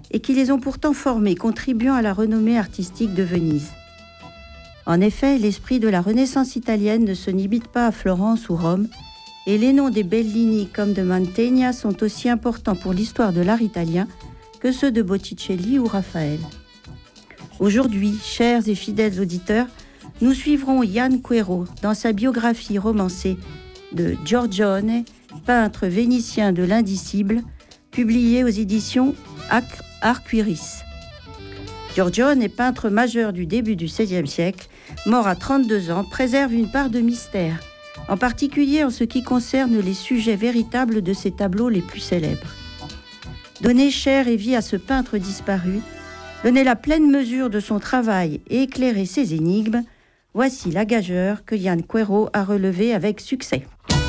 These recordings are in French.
et qui les ont pourtant formés, contribuant à la renommée artistique de Venise. En effet, l'esprit de la Renaissance italienne ne se limite pas à Florence ou Rome, et les noms des Bellini comme de Mantegna sont aussi importants pour l'histoire de l'art italien que ceux de Botticelli ou Raphaël. Aujourd'hui, chers et fidèles auditeurs, nous suivrons Jan Quero dans sa biographie romancée de Giorgione, peintre vénitien de l'indicible, publiée aux éditions Arcueris. Giorgione, peintre majeur du début du XVIe siècle, mort à 32 ans, préserve une part de mystère, en particulier en ce qui concerne les sujets véritables de ses tableaux les plus célèbres. Donner chair et vie à ce peintre disparu, donner la pleine mesure de son travail et éclairer ses énigmes, voici la gageure que Jan Quero a relevée avec succès.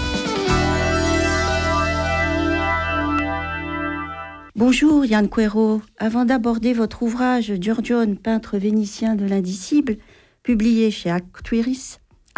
Bonjour Jan Quero. Avant d'aborder votre ouvrage Giorgione, peintre vénitien de l'indicible, publié chez Arcueris,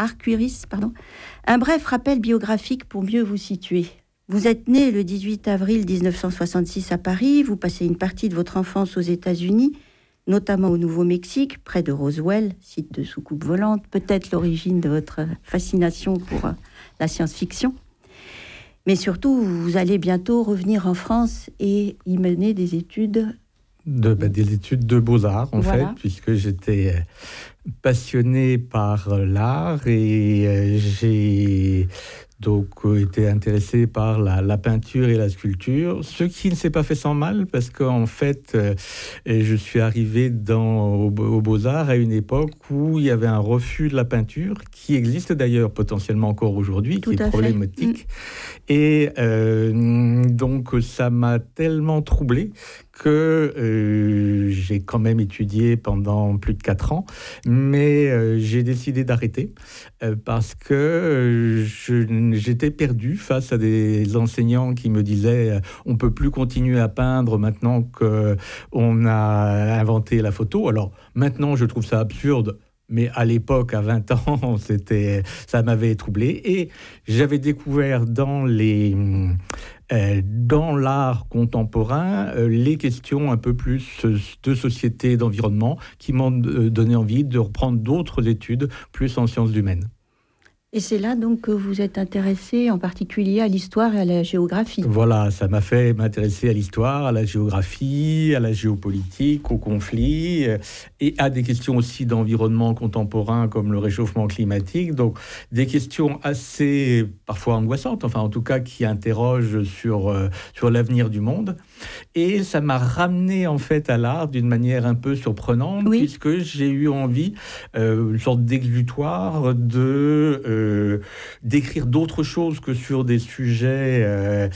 un bref rappel biographique pour mieux vous situer. Vous êtes né le 18 avril 1966 à Paris, vous passez une partie de votre enfance aux États-Unis, notamment au Nouveau-Mexique, près de Roswell, site de soucoupe volante, peut-être l'origine de votre fascination pour la science-fiction. Mais surtout, vous allez bientôt revenir en France et y mener des études... Des études de beaux-arts, en voilà. fait, puisque j'étais passionné par l'art et j'ai donc été intéressé par la peinture et la sculpture, ce qui ne s'est pas fait sans mal, parce qu'en fait, je suis arrivé aux Beaux-Arts à une époque où il y avait un refus de la peinture, qui existe d'ailleurs potentiellement encore aujourd'hui, qui est problématique. Et donc, ça m'a tellement troublé que j'ai quand même étudié pendant plus de 4 ans, mais j'ai décidé d'arrêter parce que j'étais perdu face à des enseignants qui me disaient on ne peut plus continuer à peindre maintenant qu'on a inventé la photo. Alors maintenant, je trouve ça absurde. Mais à l'époque, à 20 ans, ça m'avait troublé. Et j'avais découvert dans l'art contemporain les questions un peu plus de société, d'environnement, qui m'ont donné envie de reprendre d'autres études, plus en sciences humaines. Et c'est là donc que vous êtes intéressé en particulier à l'histoire et à la géographie. Voilà, ça m'a fait m'intéresser à l'histoire, à la géographie, à la géopolitique, aux conflits et à des questions aussi d'environnement contemporain comme le réchauffement climatique. Donc des questions assez parfois angoissantes, enfin en tout cas qui interrogent sur l'avenir du monde. Et ça m'a ramené en fait à l'art d'une manière un peu surprenante, puisque j'ai eu envie, une sorte d'exutoire d'écrire d'autres choses que sur des sujets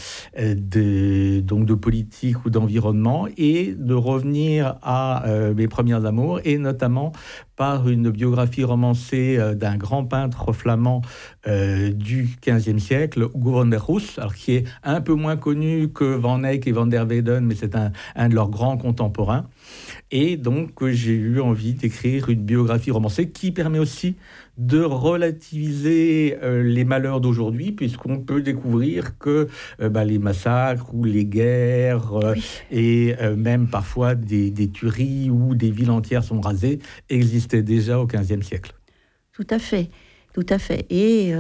donc de politique ou d'environnement, et de revenir à mes premiers amours, et notamment par une biographie romancée d'un grand peintre flamand du XVe siècle, Hugo van der Roos, alors qui est un peu moins connu que Van Eyck et Van der Weyden, mais c'est un de leurs grands contemporains. Et donc, j'ai eu envie d'écrire une biographie romancée qui permet aussi de relativiser les malheurs d'aujourd'hui, puisqu'on peut découvrir que les massacres ou les guerres et même parfois des tueries où des villes entières sont rasées existaient déjà au XVe siècle. Tout à fait. Et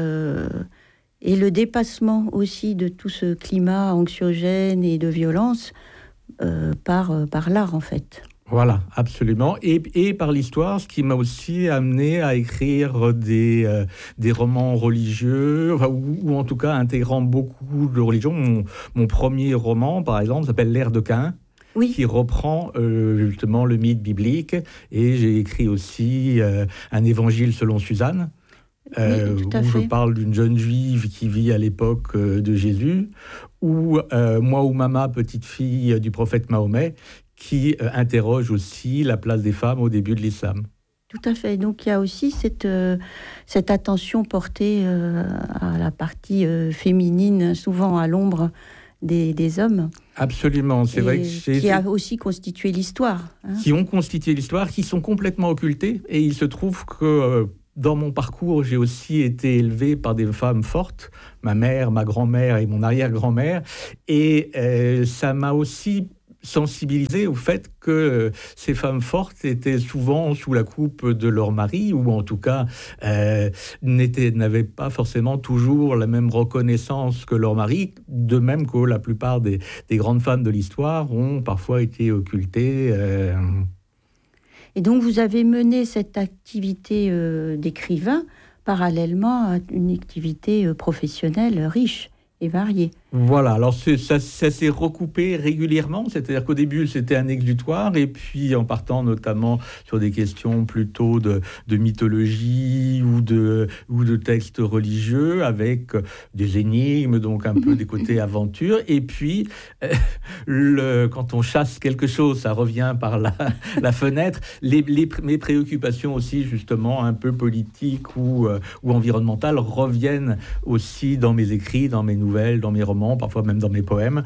le dépassement aussi de tout ce climat anxiogène et de violence par l'art, en fait. Voilà, absolument. Et par l'histoire, ce qui m'a aussi amené à écrire des romans religieux, ou en tout cas intégrant beaucoup de religions. Mon premier roman, par exemple, s'appelle L'ère de Caïn, qui reprend justement le mythe biblique. Et j'ai écrit aussi un évangile selon Suzanne, où je parle d'une jeune juive qui vit à l'époque de Jésus, ou Moi ou Mama, petite fille du prophète Mahomet, qui interroge aussi la place des femmes au début de l'islam. Tout à fait. Donc il y a aussi cette attention portée à la partie féminine, souvent à l'ombre des hommes. Absolument, c'est vrai que qui a aussi constitué l'histoire. Qui ont constitué l'histoire, qui sont complètement occultés. Et il se trouve que dans mon parcours, j'ai aussi été élevé par des femmes fortes, ma mère, ma grand-mère et mon arrière-grand-mère. Et ça m'a aussi sensibilisé au fait que ces femmes fortes étaient souvent sous la coupe de leur mari, ou en tout cas n'avaient pas forcément toujours la même reconnaissance que leur mari, de même que la plupart des grandes femmes de l'histoire ont parfois été occultées. Et donc vous avez mené cette activité d'écrivain parallèlement à une activité professionnelle riche et variée. Voilà, alors ça s'est recoupé régulièrement, c'est-à-dire qu'au début c'était un exutoire, et puis en partant notamment sur des questions plutôt de mythologie ou de textes religieux, avec des énigmes, donc un peu des côtés aventure, et puis quand on chasse quelque chose, ça revient par la fenêtre. Mes préoccupations aussi, justement, un peu politiques ou environnementales, reviennent aussi dans mes écrits, dans mes nouvelles, dans mes romans, parfois même dans mes poèmes,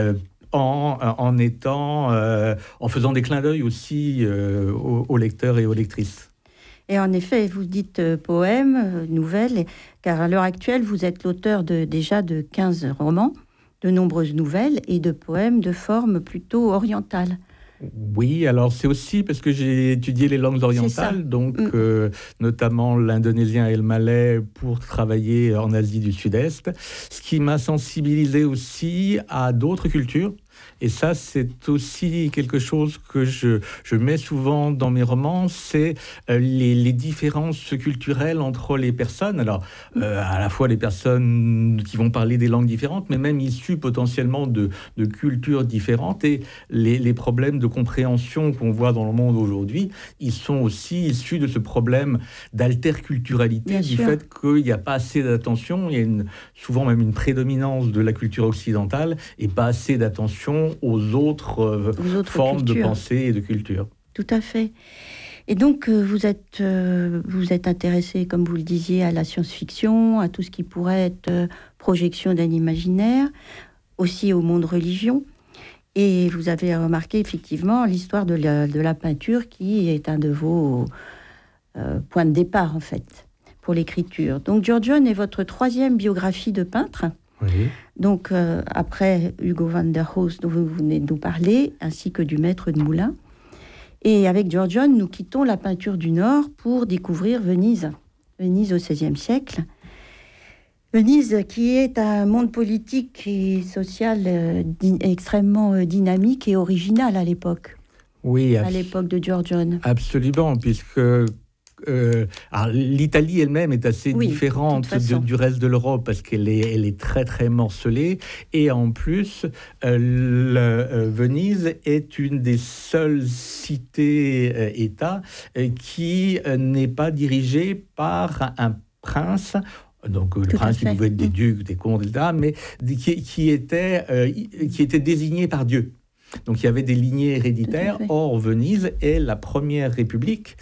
en faisant des clins d'œil aussi aux lecteurs et aux lectrices. Et en effet, vous dites poèmes, nouvelles, car à l'heure actuelle, vous êtes l'auteur déjà de 15 romans, de nombreuses nouvelles et de poèmes de forme plutôt orientale. Oui, alors c'est aussi parce que j'ai étudié les langues orientales, donc notamment l'indonésien et le malais pour travailler en Asie du Sud-Est, ce qui m'a sensibilisé aussi à d'autres cultures. Et ça, c'est aussi quelque chose que je mets souvent dans mes romans, c'est les différences culturelles entre les personnes. Alors, à la fois les personnes qui vont parler des langues différentes, mais même issues potentiellement de cultures différentes. Et les problèmes de compréhension qu'on voit dans le monde aujourd'hui, ils sont aussi issus de ce problème d'alterculturalité, du fait qu'il n'y a pas assez d'attention, il y a souvent même une prédominance de la culture occidentale et pas assez d'attention aux autres formes cultures, de pensée et de culture. Tout à fait. Et donc, vous êtes intéressé, comme vous le disiez, à la science-fiction, à tout ce qui pourrait être projection d'un imaginaire, aussi au monde religion. Et vous avez remarqué effectivement l'histoire de la peinture qui est un de vos points de départ, en fait, pour l'écriture. Donc, Giorgione est votre 3e biographie de peintre. Oui. Donc, après Hugo van der Rohe, dont vous venez de nous parler, ainsi que du maître de moulin. Et avec Giorgione, nous quittons la peinture du Nord pour découvrir Venise. Venise au XVIe siècle. Venise qui est un monde politique et social extrêmement dynamique et original à l'époque. Oui, à l'époque de Giorgione. Absolument, puisque... alors, l'Italie elle-même est assez différente du reste de l'Europe parce qu'elle est très très morcelée, et en plus Venise est une des seules cités-États qui n'est pas dirigée par un prince. Donc le prince qui pouvait être des ducs, des comtes, etc., mais qui était désigné par Dieu. Donc il y avait des lignées héréditaires. Or, Venise est la première république,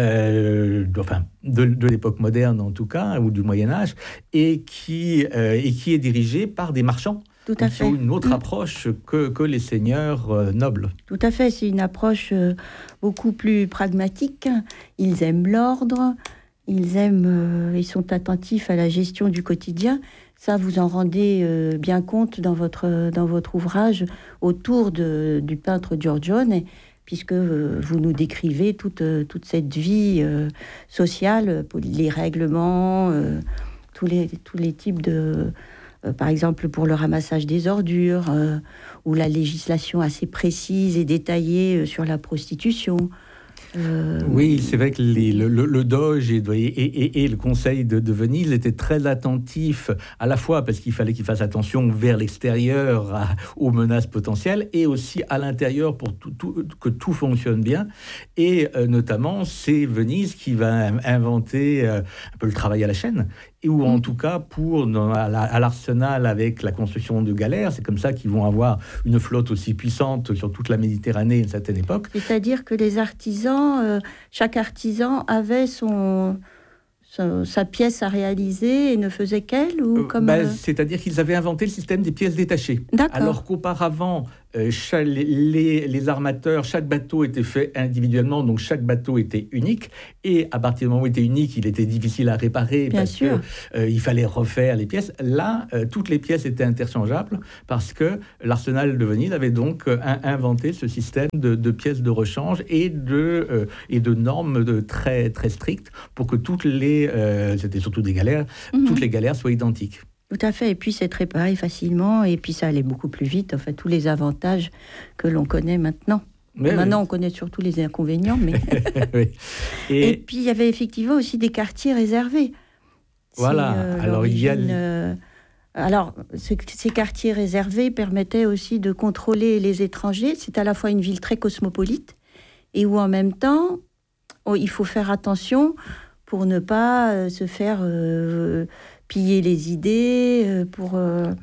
de l'époque moderne en tout cas, ou du Moyen-Âge, et qui est dirigée par des marchands. Tout à fait. Qui ont une autre approche que les seigneurs nobles. Tout à fait, c'est une approche beaucoup plus pragmatique. Ils aiment l'ordre, ils sont attentifs à la gestion du quotidien. Ça, vous en rendez bien compte dans votre ouvrage autour du peintre Giorgione, puisque vous nous décrivez toute cette vie sociale, les règlements, tous les types de... par exemple, pour le ramassage des ordures, ou la législation assez précise et détaillée sur la prostitution. Oui, c'est vrai que le Doge et le Conseil de Venise étaient très attentifs, à la fois parce qu'il fallait qu'ils fassent attention vers l'extérieur aux menaces potentielles, et aussi à l'intérieur pour que tout fonctionne bien. Et notamment, c'est Venise qui va inventer un peu le travail à la chaîne, ou en tout cas à l'arsenal avec la construction de galères. C'est comme ça qu'ils vont avoir une flotte aussi puissante sur toute la Méditerranée à une certaine époque. C'est-à-dire que les artisans, chaque artisan avait sa pièce à réaliser et ne faisait qu'elle, ou comme c'est-à-dire qu'ils avaient inventé le système des pièces détachées. D'accord. Alors qu'auparavant, les armateurs, chaque bateau était fait individuellement, donc chaque bateau était unique. Et à partir du moment où il était unique, il était difficile à réparer parce qu'il fallait refaire les pièces. Là, toutes les pièces étaient interchangeables parce que l'Arsenal de Venise avait donc inventé ce système de pièces de rechange et de normes très, très strictes pour que c'était surtout des galères, toutes les galères soient identiques. Tout à fait, et puis c'est réparé facilement, et puis ça allait beaucoup plus vite, en fait, tous les avantages que l'on connaît maintenant. Maintenant, on connaît surtout les inconvénients, mais... oui. Et puis, il y avait effectivement aussi des quartiers réservés. Voilà, alors il y a... Alors, ces quartiers réservés permettaient aussi de contrôler les étrangers. C'est à la fois une ville très cosmopolite, et où en même temps, il faut faire attention pour ne pas se faire... piller les idées, pour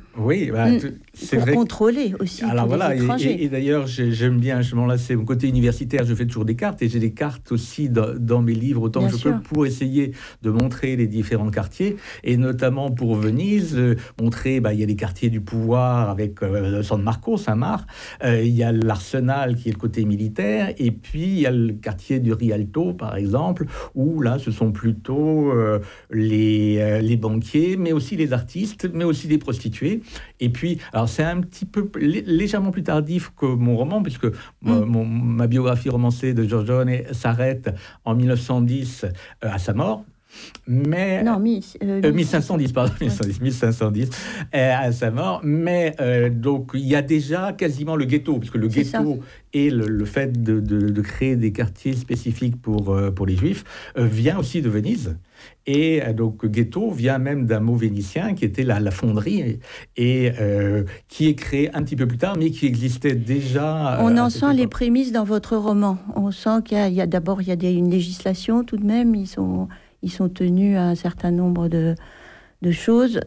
c'est pour vrai contrôler aussi alors les étrangers. Et d'ailleurs, j'aime bien, là c'est mon côté universitaire, je fais toujours des cartes, et j'ai des cartes aussi dans mes livres, autant Bien que je sûr. peux, pour essayer de montrer les différents quartiers, et notamment pour Venise, montrer, il y a les quartiers du pouvoir avec San Marco, Saint-Marc, il y a l'Arsenal qui est le côté militaire, et puis il y a le quartier du Rialto, par exemple, où là, ce sont plutôt les banquiers, mais aussi les artistes, mais aussi les prostituées. Et puis, alors c'est un petit peu légèrement plus tardif que mon roman, puisque ma biographie romancée de Giorgione s'arrête en 1910 à sa mort. Mais 1510, pardon, 1510 à sa mort. Mais donc il y a déjà quasiment le ghetto, puisque le ghetto et le fait de créer des quartiers spécifiques pour les Juifs vient aussi de Venise. Et donc ghetto vient même d'un mot vénitien qui était la fonderie, et qui est créé un petit peu plus tard, mais qui existait déjà. On en sent les prémices dans votre roman. On sent qu'il y a d'abord une législation tout de même. Ils sont tenus à un certain nombre de choses.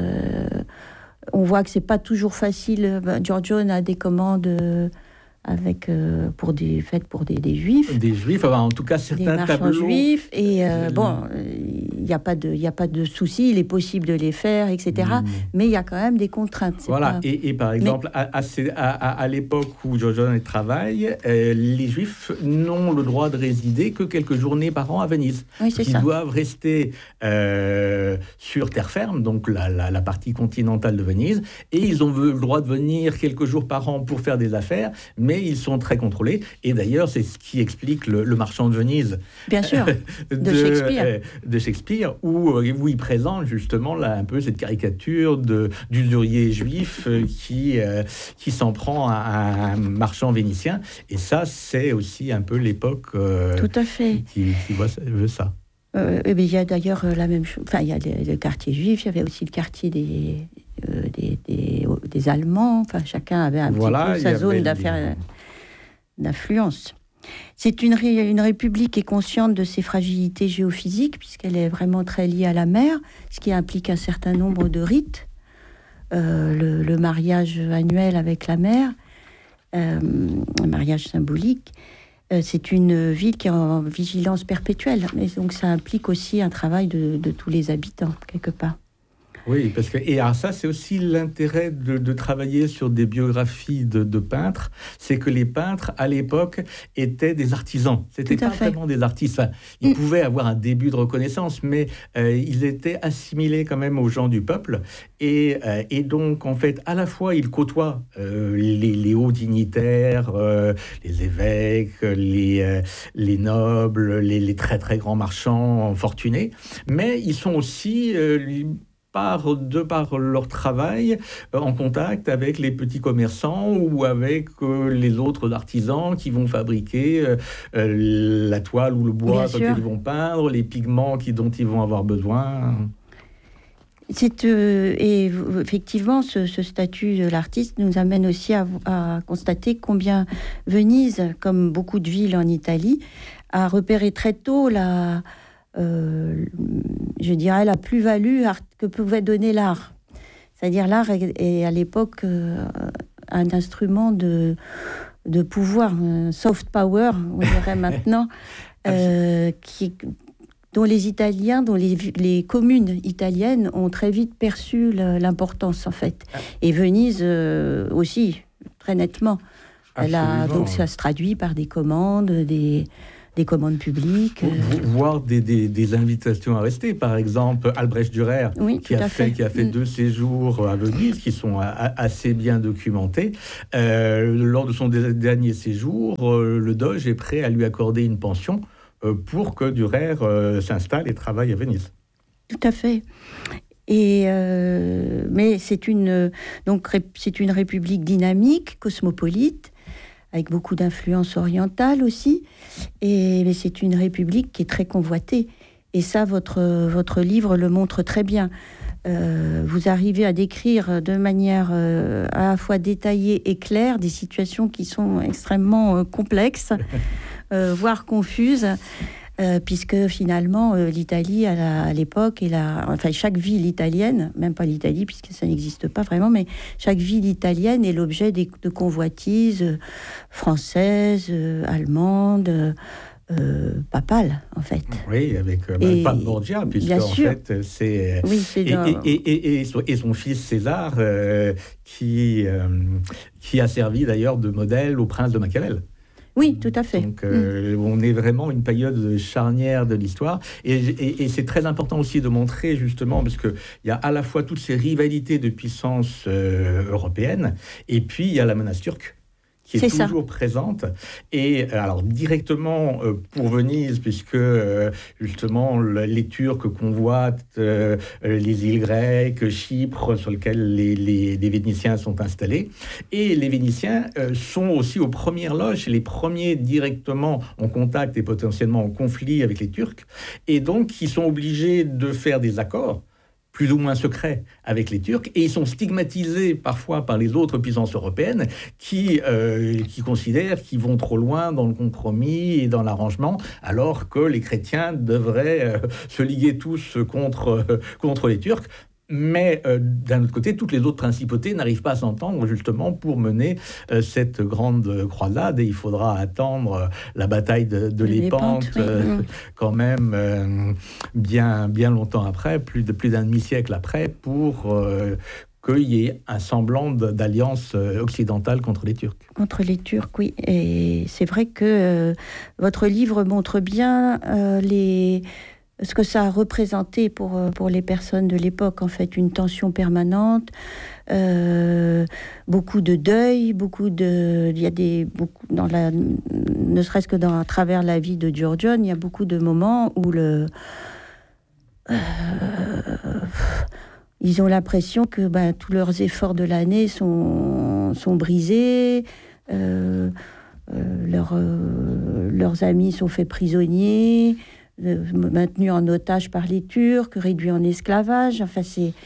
On voit que c'est pas toujours facile. Giorgione a des commandes pour des juifs. Des juifs, en tout cas certains tableaux. Juifs, et il n'y a pas de souci, il est possible de les faire, etc. Mais il y a quand même des contraintes. Voilà, et par exemple, à l'époque où Giorgione travaille, les juifs n'ont le droit de résider que quelques journées par an à Venise. Oui, c'est ça. Ils doivent rester sur terre ferme, donc la partie continentale de Venise, et ils ont le droit de venir quelques jours par an pour faire des affaires, mais ils sont très contrôlés. Et d'ailleurs, c'est ce qui explique le Marchand de Venise. Bien sûr, de Shakespeare, où il présente justement là un peu cette caricature d'usurier juif qui s'en prend à un marchand vénitien. Et ça, c'est aussi un peu l'époque tout à fait. qui veut ça. Il y a d'ailleurs la même chose. Enfin, il y a le quartier juif, il y avait aussi le quartier des Allemands. Enfin, chacun avait un petit peu sa zone d'influence. C'est une république qui est consciente de ses fragilités géophysiques, puisqu'elle est vraiment très liée à la mer, ce qui implique un certain nombre de rites. Le mariage annuel avec la mer, un mariage symbolique. C'est une ville qui est en vigilance perpétuelle. Et donc ça implique aussi un travail de tous les habitants, quelque part. Oui, et alors ça, c'est aussi l'intérêt de travailler sur des biographies de peintres, c'est que les peintres, à l'époque, étaient des artisans. C'était pas vraiment des artistes. Enfin, ils pouvaient avoir un début de reconnaissance, mais ils étaient assimilés quand même aux gens du peuple. Et donc, en fait, à la fois, ils côtoient les hauts dignitaires, les évêques, les nobles, les très, très grands marchands fortunés, mais ils sont aussi... de par leur travail, en contact avec les petits commerçants ou avec les autres artisans qui vont fabriquer la toile ou le bois quand ils vont peindre, les pigments dont ils vont avoir besoin. Et effectivement, ce statut de l'artiste nous amène aussi à constater combien Venise, comme beaucoup de villes en Italie, a repéré très tôt je dirais la plus-value que pouvait donner l'art. C'est-à-dire l'art est à l'époque un instrument de pouvoir, un soft power, on dirait maintenant, dont les Italiens, dont les communes italiennes ont très vite perçu l'importance, en fait. Et Venise aussi, très nettement. Donc ça se traduit par des commandes, des commandes publiques. Voire des invitations à rester. Par exemple, Albrecht Dürer, qui a fait 2 séjours à Venise, qui sont assez bien documentés. Lors de son dernier séjour, le Doge est prêt à lui accorder une pension pour que Dürer s'installe et travaille à Venise. Tout à fait. Mais c'est une république dynamique, cosmopolite, avec beaucoup d'influences orientales aussi. Mais c'est une république qui est très convoitée. Et ça, votre livre le montre très bien. Vous arrivez à décrire de manière à la fois détaillée et claire des situations qui sont extrêmement complexes, voire confuses. Puisque finalement, l'Italie, à l'époque, chaque ville italienne, même pas l'Italie, puisque ça n'existe pas vraiment, mais chaque ville italienne est l'objet de convoitises françaises, allemandes, papales, en fait. Oui, avec Pape Borgia, puisque en fait, c'est... Oui, et son fils César, qui a servi d'ailleurs de modèle au prince de Machiavel. Oui, tout à fait. Donc, on est vraiment une période charnière de l'histoire. Et c'est très important aussi de montrer, justement, parce qu'il y a à la fois toutes ces rivalités de puissance européennes, et puis il y a la menace turque, qui est toujours présente. Et alors, directement pour Venise, puisque justement, les Turcs convoitent les îles grecques, Chypre, sur lesquelles les Vénitiens sont installés. Et les Vénitiens sont aussi aux premières loges, les premiers directement en contact et potentiellement en conflit avec les Turcs. Et donc, ils sont obligés de faire des accords plus ou moins secrets avec les Turcs, et ils sont stigmatisés parfois par les autres puissances européennes qui considèrent qu'ils vont trop loin dans le compromis et dans l'arrangement, alors que les chrétiens devraient se liguer tous contre les Turcs. Mais d'un autre côté, toutes les autres principautés n'arrivent pas à s'entendre justement pour mener cette grande croisade, et il faudra attendre la bataille de Lépante, quand même bien longtemps après, plus d'un demi-siècle après, pour qu'il y ait un semblant d'alliance occidentale contre les Turcs. Contre les Turcs, oui. Et c'est vrai que votre livre montre bien ce que ça a représenté pour les personnes de l'époque, en fait, une tension permanente, beaucoup de deuil, ne serait-ce que à travers la vie de Giorgione, il y a beaucoup de moments où ils ont l'impression que tous leurs efforts de l'année sont brisés, leurs amis sont faits prisonniers, maintenus en otage par les Turcs, réduits en esclavage. Enfin,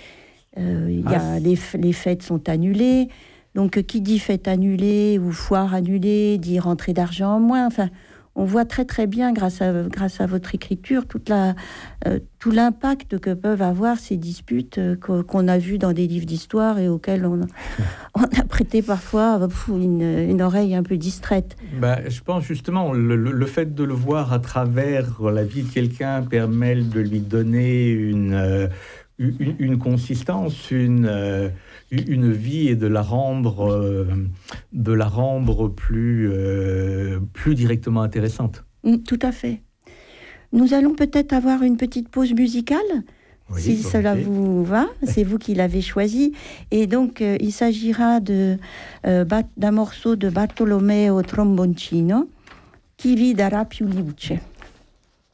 les fêtes sont annulées. Donc, qui dit fête annulée ou foire annulée, dit rentrée d'argent en moins. Enfin, on voit très très bien, grâce à votre écriture, tout l'impact que peuvent avoir ces disputes qu'on a vues dans des livres d'histoire et auxquels on a prêté parfois une oreille un peu distraite. Je pense justement, le fait de le voir à travers la vie de quelqu'un permet de lui donner une consistance, une vie, et de la rendre plus directement intéressante. Tout à fait. Nous allons peut-être avoir une petite pause musicale, si cela vous va. C'est vous qui l'avez choisi. Et donc, il s'agira d'un morceau de Bartolomeo Tromboncino, Chi vi darà più luce.